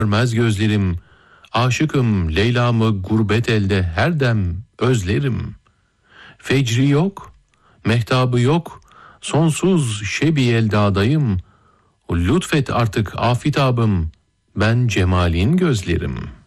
görmez gözlerim. Aşıkım Leyla'mı gurbet elde her dem özlerim. Fecri yok, mehtabı yok, sonsuz şebi eldadayım. Lütfet artık afitabım, ben cemalin gözlerim.''